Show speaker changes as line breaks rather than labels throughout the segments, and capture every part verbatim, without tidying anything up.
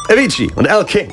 Avicii und Al King.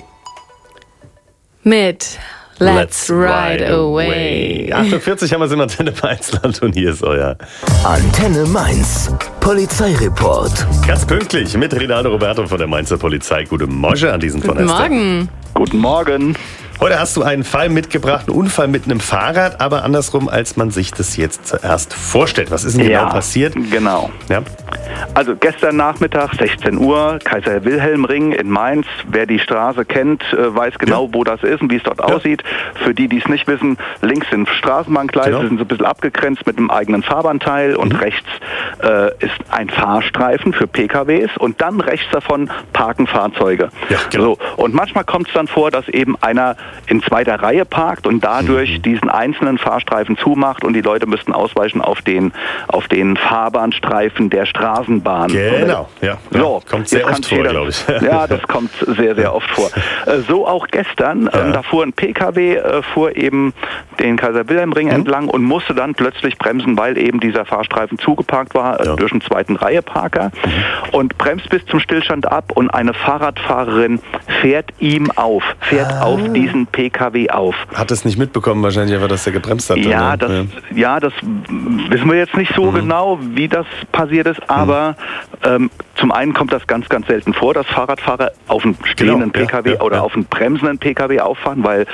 Mit Let's, Let's Ride, ride Away.
achtundvierzig haben wir es in Antenne Mainzland und hier ist euer
Antenne Mainz. Polizeireport.
Ganz pünktlich mit Rinaldo Roberto von der Mainzer Polizei. Guten Morgen an diesem
Guten Morgen.
Guten Morgen.
Heute hast du einen Fall mitgebracht, einen Unfall mit einem Fahrrad, aber andersrum, als man sich das jetzt zuerst vorstellt. Was ist denn genau
ja,
passiert?
Genau.
Ja.
Also gestern Nachmittag, sechzehn Uhr, Kaiser-Wilhelm-Ring in Mainz. Wer die Straße kennt, weiß genau, ja. wo das ist und wie es dort ja. aussieht. Für die, die es nicht wissen, links sind Straßenbahngleise, genau. sind so ein bisschen abgegrenzt mit einem eigenen Fahrbahnteil und mhm. rechts äh, ist ein Fahrstreifen für P K Ws und dann rechts davon parken Fahrzeuge.
Ja, genau.
So. Und manchmal kommt es dann vor, dass eben einer in zweiter Reihe parkt und dadurch mhm. diesen einzelnen Fahrstreifen zumacht und die Leute müssten ausweichen auf den, auf den Fahrbahnstreifen der Straßenbahn.
Genau, ja.
So,
kommt sehr oft vor, glaube ich.
Ja, das kommt sehr, sehr oft vor. So auch gestern, ja. ähm, da fuhr ein P K W, äh, fuhr eben den Kaiser-Wilhelm-Ring mhm. entlang und musste dann plötzlich bremsen, weil eben dieser Fahrstreifen zugeparkt war äh,
ja.
durch einen zweiten Reihe-Parker mhm. und bremst bis zum Stillstand ab und eine Fahrradfahrerin fährt ihm auf, fährt ah. auf diesen P K W auf.
Hat es nicht mitbekommen wahrscheinlich, aber dass er gebremst hat.
Ja,
das,
ja. ja, das wissen wir jetzt nicht so mhm. genau, wie das passiert ist, aber mhm. ähm, zum einen kommt das ganz, ganz selten vor, dass Fahrradfahrer auf einen stehenden genau, P K W ja, ja, oder ja. auf einen bremsenden P K W auffahren, weil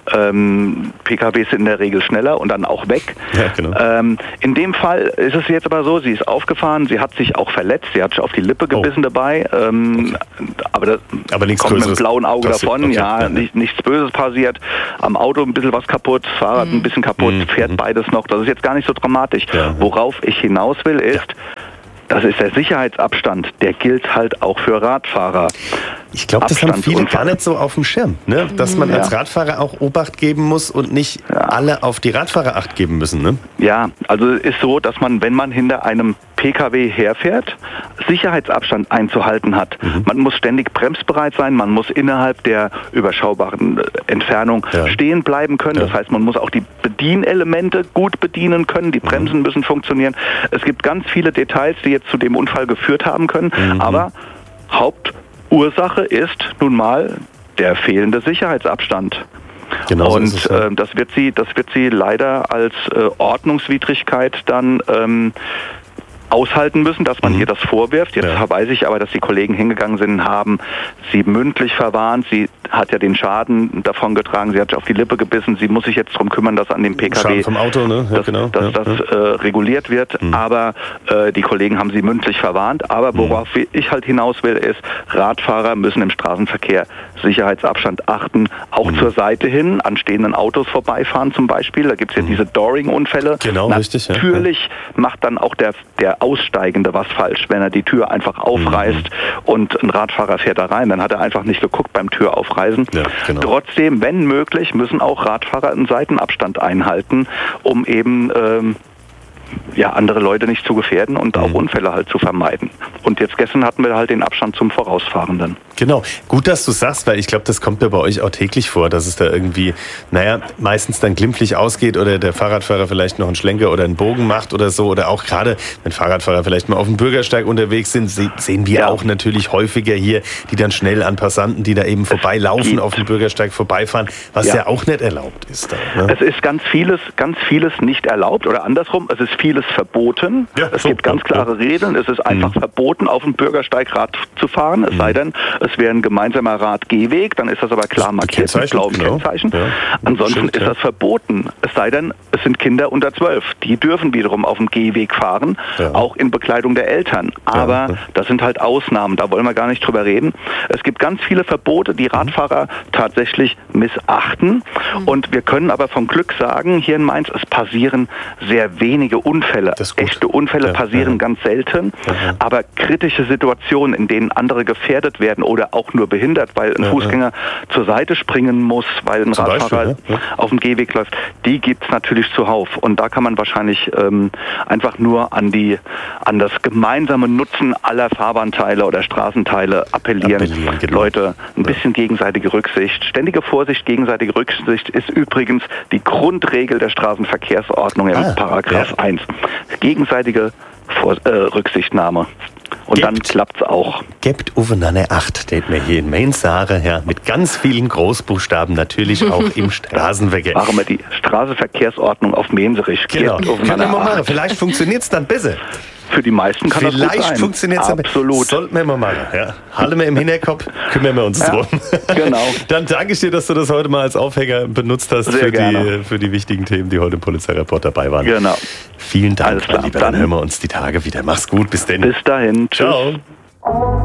ähm, P K Ws sind in der Regel schneller und dann auch weg.
Ja, genau.
ähm, in dem Fall ist es jetzt aber so, sie ist aufgefahren, sie hat sich auch verletzt, sie hat sich auf die Lippe gebissen oh. dabei, ähm, okay. aber das
aber nichts
kommt
Größeres
mit dem blauen Auge
passiert.
davon,
Okay.
ja, ja. Nicht, nichts Böses passiert, am Auto ein bisschen was kaputt, das Fahrrad mhm. ein bisschen kaputt, mhm. fährt mhm. beides noch, das ist jetzt gar nicht so dramatisch. Ja. Worauf ich hinaus will ist, ja. das ist der Sicherheitsabstand, der gilt halt auch für Radfahrer.
Ich glaube, das haben viele gar nicht so auf dem Schirm, ne? Dass man ja. als Radfahrer auch Obacht geben muss und nicht ja. alle auf die Radfahrer Acht geben müssen, ne?
Ja, also es ist so, dass man, wenn man hinter einem P K W herfährt, Sicherheitsabstand einzuhalten hat. Mhm. Man muss ständig bremsbereit sein, man muss innerhalb der überschaubaren Entfernung ja. stehen bleiben können. Ja. Das heißt, man muss auch die Bedienelemente gut bedienen können, die Bremsen mhm. müssen funktionieren. Es gibt ganz viele Details, die jetzt zu dem Unfall geführt haben können, mhm. aber Hauptursache ist nun mal der fehlende Sicherheitsabstand.
Genau
und
so ist es, ja.
äh, das wird sie, das wird sie leider als äh, Ordnungswidrigkeit dann ähm, aushalten müssen, dass man mhm. ihr das vorwirft. Jetzt ja. weiß ich aber, dass die Kollegen hingegangen sind, haben sie mündlich verwarnt. Sie hat ja den Schaden davon getragen. Sie hat sich auf die Lippe gebissen. Sie muss sich jetzt darum kümmern, dass an dem P K W
Schaden vom Auto, ne? Ja,
dass,
genau.
dass
ja,
das
ja.
Äh, reguliert wird. Mhm. Aber äh, die Kollegen haben sie mündlich verwarnt. Aber worauf mhm. ich halt hinaus will, ist, Radfahrer müssen im Straßenverkehr Sicherheitsabstand achten. Auch mhm. zur Seite hin, an stehenden Autos vorbeifahren zum Beispiel. Da gibt es ja mhm. diese Doring-Unfälle.
Genau,
Na,
richtig.
Natürlich
ja.
macht dann auch der, der Aussteigende was falsch, wenn er die Tür einfach aufreißt mhm. und ein Radfahrer fährt da rein, dann hat er einfach nicht geguckt beim Türaufreißen.
Ja, genau.
Trotzdem, wenn möglich, müssen auch Radfahrer einen Seitenabstand einhalten, um eben ähm, ja, andere Leute nicht zu gefährden und auch mhm. Unfälle halt zu vermeiden. Und jetzt gestern hatten wir halt den Abstand zum Vorausfahrenden.
Genau. Gut, dass du sagst, weil ich glaube, das kommt ja bei euch auch täglich vor, dass es da irgendwie, naja, meistens dann glimpflich ausgeht oder der Fahrradfahrer vielleicht noch einen Schlenker oder einen Bogen macht oder so. Oder auch gerade, wenn Fahrradfahrer vielleicht mal auf dem Bürgersteig unterwegs sind, sehen wir ja. auch natürlich häufiger hier, die dann schnell an Passanten, die da eben vorbeilaufen, auf dem Bürgersteig vorbeifahren, was ja, ja auch nicht erlaubt ist. Da, ne?
Es ist ganz vieles, ganz vieles nicht erlaubt oder andersrum, es ist vieles verboten. Ja, es so, gibt ganz klare ja. Regeln. Es ist einfach mhm. verboten, auf dem Bürgersteig Rad zu fahren. Es mhm. sei denn, es wäre ein gemeinsamer Radgehweg, dann ist das aber klar markiert mit blauem genau. Kennzeichen. Ja. Ansonsten Stimmt, ist ja. das verboten. Es sei denn, es sind Kinder unter zwölf. Die dürfen wiederum auf dem Gehweg fahren, ja. auch in Bekleidung der Eltern. Aber ja. das sind halt Ausnahmen, da wollen wir gar nicht drüber reden. Es gibt ganz viele Verbote, die Radfahrer mhm. tatsächlich missachten. Mhm. Und wir können aber vom Glück sagen, hier in Mainz, es passieren sehr wenige Unfälle. Echte Unfälle ja, passieren ja. ganz selten, ja, ja. aber kritische Situationen, in denen andere gefährdet werden oder auch nur behindert, weil ein ja, Fußgänger ja. zur Seite springen muss, weil ein Zum Radfahrer Beispiel, ja. auf dem Gehweg läuft, die gibt es natürlich zuhauf. Und da kann man wahrscheinlich ähm, einfach nur an die an das gemeinsame Nutzen aller Fahrbahnteile oder Straßenteile appellieren. appellieren genau. Leute, ein ja. bisschen gegenseitige Rücksicht. Ständige Vorsicht, gegenseitige Rücksicht ist übrigens die Grundregel der Straßenverkehrsordnung im ah, Paragraph ja. eins. Gegenseitige Vor- äh, Rücksichtnahme. Und
Gebt.
dann klappt's auch.
Gebt aufeinander Acht, det mir hier in Mainz sagen, ja, mit ganz vielen Großbuchstaben natürlich auch im Straßenverkehr.
Machen wir die Straßenverkehrsordnung auf Menserisch.
Genau,
Gebt
können wir
aufeinander
mal machen.
Acht.
Vielleicht funktioniert es dann besser.
Für die meisten kann das gut
Vielleicht
sein.
funktioniert es dann besser.
Absolut.
Sollten wir mal machen. Ja. Halten wir im Hinterkopf, kümmern wir uns
Ja,
drum.
genau.
Dann danke ich dir, dass du das heute mal als Aufhänger benutzt hast
Sehr
für
gerne.
die, für die wichtigen Themen, die heute im Polizeireport dabei waren.
Genau.
Vielen Dank,
Alles klar.
mein Lieber. Dann
Dann
hören wir uns die Tage wieder. Mach's gut, bis denn.
Bis dahin. Tschüss.
Ciao.